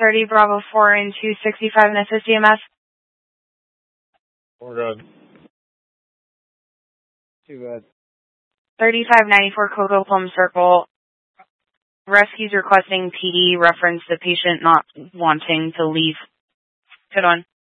30 Bravo 4 and 265 and assist EMS. We're good. Too bad. 3594 Cocoa Plum Circle. Rescues requesting PD, reference the patient not wanting to leave. Good one.